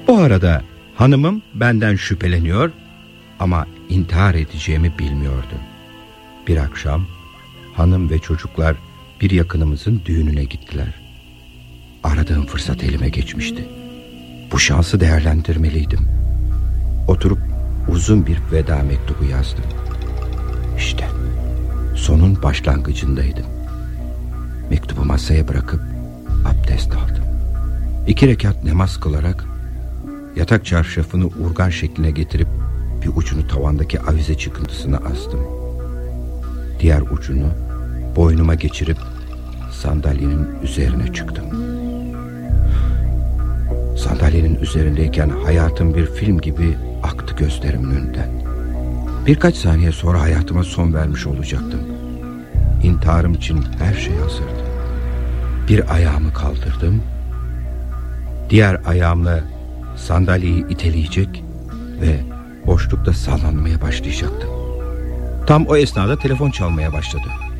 Bu arada hanımım benden şüpheleniyor ama intihar edeceğimi bilmiyordu. Bir akşam hanım ve çocuklar bir yakınımızın düğününe gittiler. Aradığım fırsat elime geçmişti. Bu şansı değerlendirmeliydim. Oturup uzun bir veda mektubu yazdım. İşte sonun başlangıcındaydım. Mektubu masaya bırakıp abdest aldım. 2 rekat namaz kılarak yatak çarşafını urgan şekline getirip bir ucunu tavandaki avize çıkıntısına astım. Diğer ucunu boynuma geçirip sandalyenin üzerine çıktım. Sandalyenin üzerindeyken hayatım bir film gibi aktı gözlerimin önünden. Birkaç saniye sonra hayatıma son vermiş olacaktım. İntiharım için her şey hazırdı. Bir ayağımı kaldırdım. Diğer ayağımla sandalyeyi iteleyecek ve boşlukta sallanmaya başlayacaktım. Tam o esnada telefon çalmaya başladı.